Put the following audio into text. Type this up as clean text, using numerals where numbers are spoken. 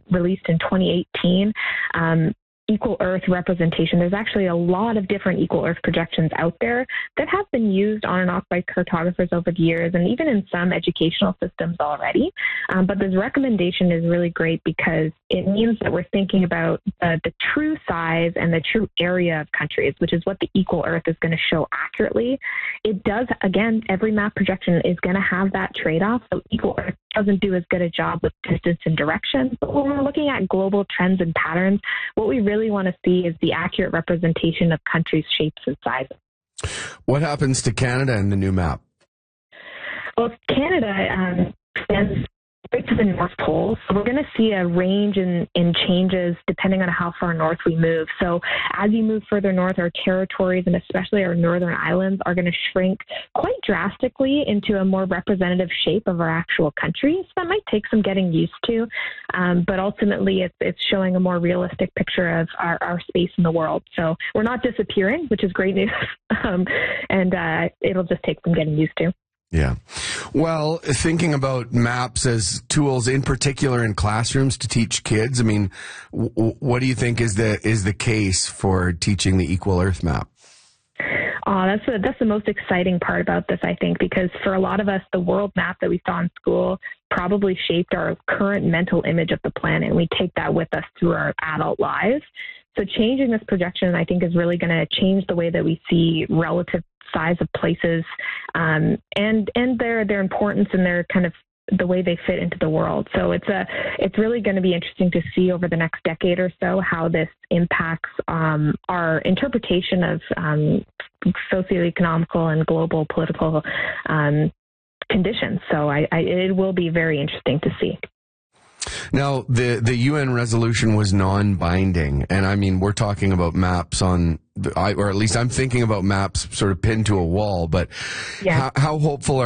released in 2018. Equal Earth representation. There's actually a lot of different equal Earth projections out there that have been used on and off by cartographers over the years, and even in some educational systems already. But this recommendation is really great because it means that we're thinking about the true size and the true area of countries, which is what the equal Earth is going to show accurately. It does, again, every map projection is going to have that trade-off. So equal Earth doesn't do as good a job with distance and direction. But when we're looking at global trends and patterns, what we really want to see is the accurate representation of countries' shapes and sizes. What happens to Canada in the new map? Well, Canada stands right to the North Pole, so we're going to see a range in changes depending on how far north we move. So as you move further north, our territories and especially our northern islands are going to shrink quite drastically into a more representative shape of our actual country. So that might take some getting used to, but ultimately it's showing a more realistic picture of our space in the world. So we're not disappearing, which is great news, and it'll just take some getting used to. Yeah. Well, thinking about maps as tools, in particular in classrooms to teach kids, I mean, what do you think is the case for teaching the Equal Earth map? That's the most exciting part about this, I think, because for a lot of us, the world map that we saw in school probably shaped our current mental image of the planet, and we take that with us through our adult lives. So changing this projection, I think, is really going to change the way that we see relative size of places, and their importance and their kind of the way they fit into the world. So it's really going to be interesting to see over the next decade or so how this impacts our interpretation of socioeconomical and global political conditions. So it will be very interesting to see. Now, the UN resolution was non-binding, and I mean, we're talking about maps or at least I'm thinking about maps sort of pinned to a wall, but yeah. How hopeful